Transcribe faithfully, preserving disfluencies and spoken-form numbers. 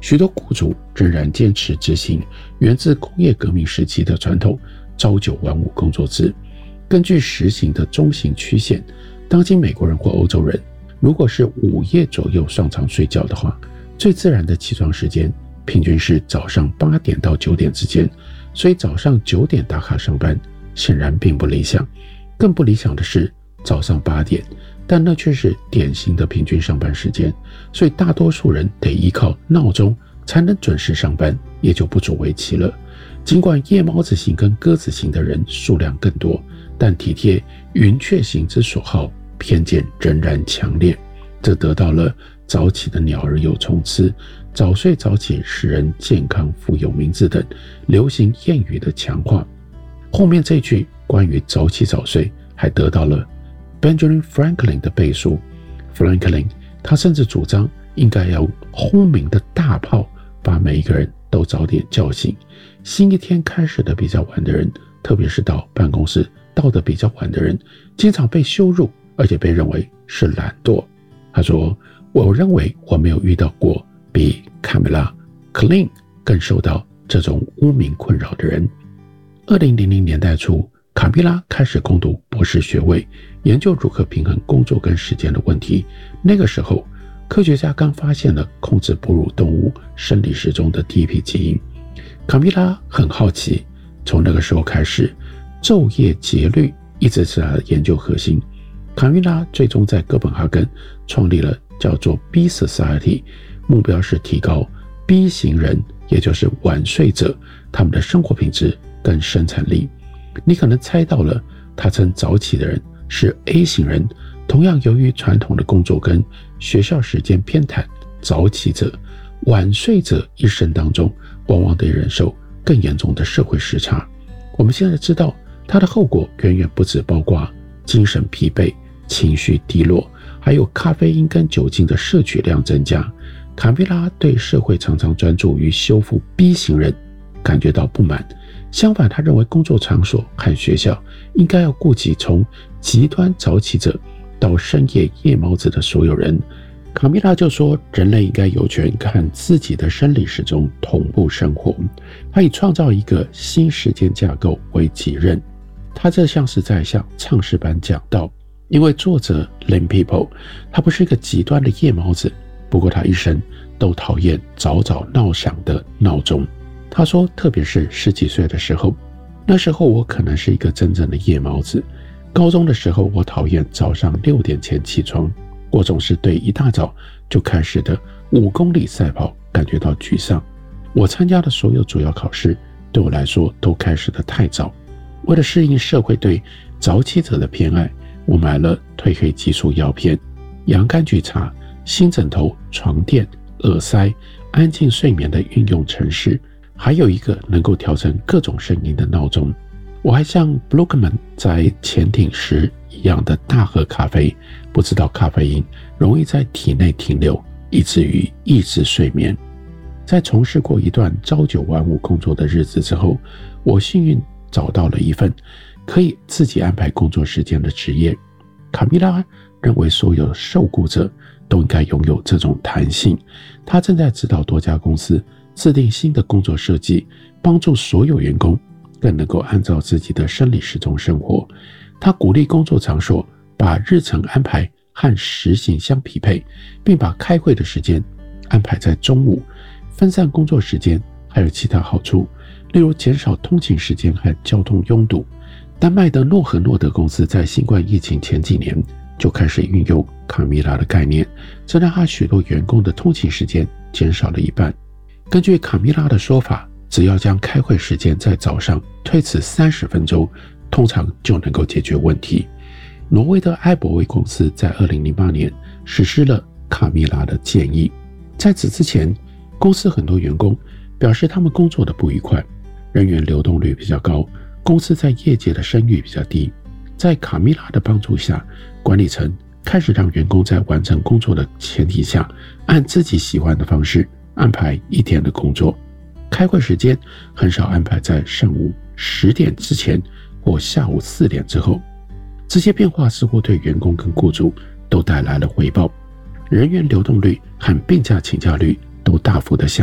许多雇主仍然坚持执行源自工业革命时期的传统朝九晚五工作制。根据实行的中型曲线，当今美国人或欧洲人如果是午夜左右上床睡觉的话，最自然的起床时间平均是早上八点到九点之间，所以早上九点打卡上班显然并不理想。更不理想的是早上八点，但那却是典型的平均上班时间，所以大多数人得依靠闹钟才能准时上班，也就不足为奇了。尽管夜猫子型跟鸽子型的人数量更多，但体贴云雀型之所好，偏见仍然强烈。这得到了早起的鸟儿有虫吃，早睡早起使人健康富有名字等流行谚语的强化。后面这句关于早起早睡还得到了 Benjamin Franklin 的背书。 Franklin 他甚至主张应该要轰鸣的大炮把每一个人都早点叫醒。新一天开始的比较晚的人，特别是到办公室到得比较晚的人，经常被羞辱，而且被认为是懒惰。他说，我认为我没有遇到过比 Camilla Klein 更受到这种污名困扰的人。二零零零年代初，卡米拉开始攻读博士学位，研究如何平衡工作跟时间的问题。那个时候，科学家刚发现了控制哺乳动物生理时钟的第一批基因。卡米拉很好奇，从那个时候开始，昼夜节律一直是他的研究核心。卡米拉最终在哥本哈根创立了叫做 B Society， 目标是提高 B 型人，也就是晚睡者，他们的生活品质跟生产力。你可能猜到了，他称早起的人是 A 型人。同样，由于传统的工作跟学校时间偏袒，早起者、晚睡者一生当中往往得忍受更严重的社会时差。我们现在知道，它的后果远远不止包括精神疲惫、情绪低落，还有咖啡因跟酒精的摄取量增加。卡米拉对社会常常专注于修复 B 型人感觉到不满，相反，他认为工作场所和学校应该要顾及从极端早起者到深夜夜猫子的所有人。卡米拉就说，人类应该有权和自己的生理时钟同步生活，他以创造一个新时间架构为己任。他这像是在向唱诗班讲道，因为作者 Lynn People 他不是一个极端的夜猫子，不过他一生都讨厌早早闹响的闹钟。他说，特别是十几岁的时候，那时候我可能是一个真正的夜猫子。高中的时候，我讨厌早上六点前起床，我总是对一大早就开始的五公里赛跑感觉到沮丧。我参加的所有主要考试对我来说都开始的太早。为了适应社会对早起者的偏爱，我买了褪黑激素药片、洋甘菊茶、新枕头、床垫、耳塞、安静睡眠的运用程式，还有一个能够调成各种声音的闹钟。我还像 Blogman 在潜艇时一样的大喝咖啡，不知道咖啡因容易在体内停留，以至于抑制睡眠。在从事过一段朝九晚五工作的日子之后，我幸运找到了一份可以自己安排工作时间的职业。卡米拉认为所有受雇者都应该拥有这种弹性。他正在指导多家公司制定新的工作设计，帮助所有员工更能够按照自己的生理时钟生活。他鼓励工作场所把日程安排和时行相匹配，并把开会的时间安排在中午。分散工作时间还有其他好处，例如减少通勤时间和交通拥堵。丹麦的诺和诺德公司在新冠疫情前几年就开始运用卡米拉的概念，这让他许多员工的通勤时间减少了一半。根据卡米拉的说法，只要将开会时间在早上推迟三十分钟，通常就能够解决问题。挪威的埃博威公司在二零零八年实施了卡米拉的建议。在此之前，公司很多员工表示他们工作的不愉快，人员流动率比较高，公司在业界的声誉比较低。在卡米拉的帮助下，管理层开始让员工在完成工作的前提下，按自己喜欢的方式安排一天的工作。开会时间很少安排在上午十点之前或下午四点之后。这些变化似乎对员工跟雇主都带来了回报，人员流动率和病假请假率都大幅的下降。